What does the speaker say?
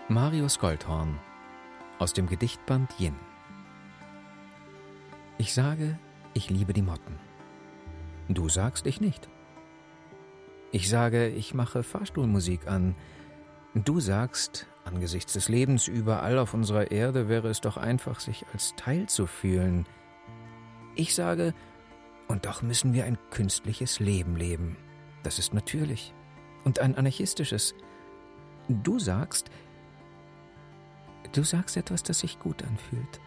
Marius Goldhorn aus dem Gedichtband Yin. Ich sage, ich liebe die Motten. Du sagst, ich nicht. Ich sage, ich mache Fahrstuhlmusik an. Du sagst, angesichts des Lebens überall auf unserer Erde wäre es doch einfach, sich als Teil zu fühlen. Ich sage, und doch müssen wir ein künstliches Leben leben. Das ist natürlich. Und ein anarchistisches. Du sagst etwas, das sich gut anfühlt.